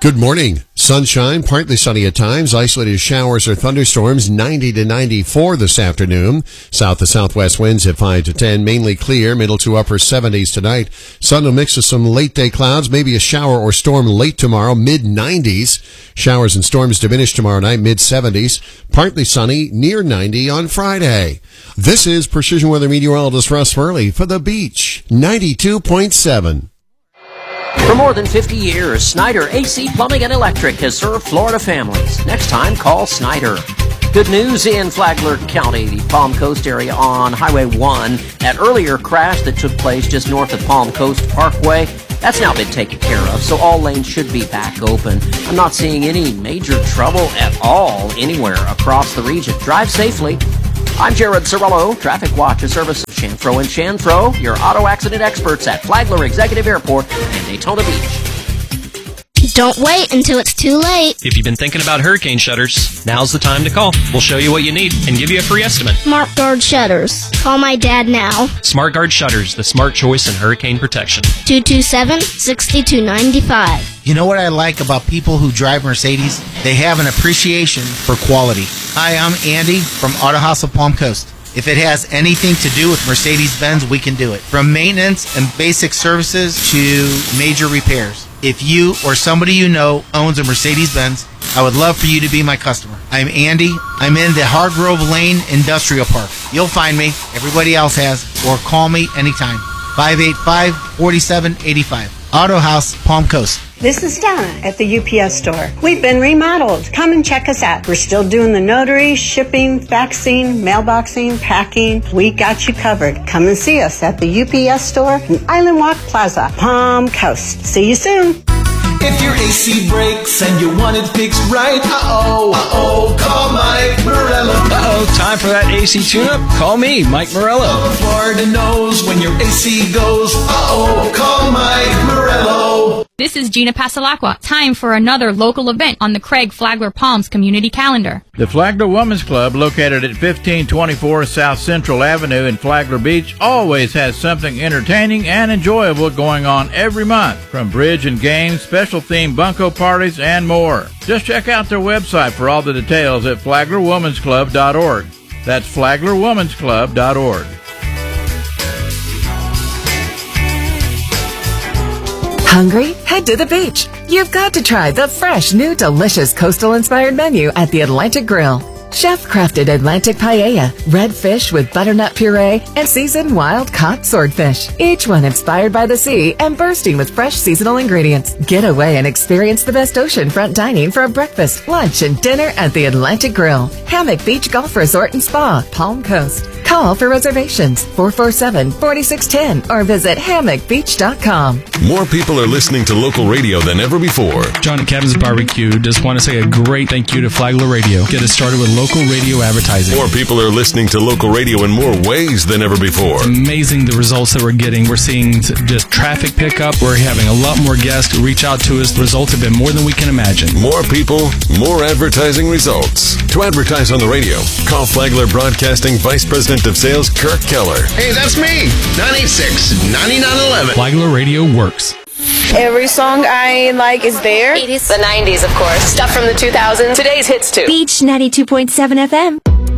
Good morning. Sunshine, partly sunny at times, isolated showers or thunderstorms, 90 to 94 this afternoon. South to southwest winds at 5 to 10, mainly clear, middle to upper 70s tonight. Sun will mix with some late day clouds, maybe a shower or storm late tomorrow, mid 90s. Showers and storms diminish tomorrow night, mid 70s. Partly sunny, near 90 on Friday. This is Precision Weather Meteorologist Russ Furley for The Beach, 92.7. For more than 50 years, Snyder AC Plumbing and Electric has served Florida families. Next time, call Snyder. Good news in Flagler County, the Palm Coast area on Highway 1. That earlier crash that took place just north of Palm Coast Parkway, that's now been taken care of, so all lanes should be back open. I'm not seeing any major trouble at all anywhere across the region. Drive safely. I'm Jared Cirillo, Traffic Watch, a service of Chanfro & Chanfro, your auto accident experts at Flagler Executive Airport and Daytona Beach. Don't wait until it's too late. If you've been thinking about hurricane shutters, now's the time to call. We'll show you what you need and give you a free estimate. SmartGuard Shutters. Call my dad now. SmartGuard Shutters, the smart choice in hurricane protection. 227-6295. You know what I like about people who drive Mercedes? They have an appreciation for quality. Hi, I'm Andy from Auto House of Palm Coast. If it has anything to do with Mercedes-Benz, we can do it. From maintenance and basic services to major repairs. If you or somebody you know owns a Mercedes-Benz, I would love for you to be my customer. I'm Andy. I'm in the Hargrove Lane Industrial Park. You'll find me. Everybody else has. Or call me anytime. 585-4785. Auto House, Palm Coast. This is Donna at the UPS store. We've been remodeled. Come and check us out. We're still doing the notary, shipping, faxing, mailboxing, packing. We got you covered. Come and see us at the UPS store in Island Walk Plaza, Palm Coast. See you soon. If your AC breaks and you want it fixed right, call Mike Morello. Time for that AC tune-up? Call me, Mike Morello. Florida knows when your AC goes, call Mike Morello. This is Gina Pasalacqua. Time for another local event on the Craig Flagler Palms community calendar. The Flagler Women's Club, located at 1524 South Central Avenue in Flagler Beach, always has something entertaining and enjoyable going on every month, from bridge and games, special themed bunco parties, and more. Just check out their website for all the details at flaglerwomansclub.org. That's flaglerwomansclub.org. Hungry? Head to the beach. You've got to try the fresh, new, delicious coastal-inspired menu at the Atlantic Grill. Chef-crafted Atlantic paella, red fish with butternut puree, and seasoned wild-caught swordfish. Each one inspired by the sea and bursting with fresh seasonal ingredients. Get away and experience the best oceanfront dining for a breakfast, lunch, and dinner at the Atlantic Grill. Hammock Beach Golf Resort and Spa, Palm Coast. Call for reservations, 447-4610, or visit hammockbeach.com. More people are listening to local radio than ever before. John at Kevin's Barbecue just want to say a great thank you to Flagler Radio. Get us started with local radio advertising. More people are listening to local radio in more ways than ever before. It's amazing the results that we're getting. We're seeing just traffic pickup. We're having a lot more guests reach out to us. The results have been more than we can imagine. More people, more advertising results. To advertise on the radio, call Flagler Broadcasting Vice President of Sales Kirk Keller. Hey, that's me. 986-9911. Flagler Radio works. Every song I like is there. 80s. The 90s, of course. Stuff from the 2000s. Today's hits, too. Beach 92.7 FM.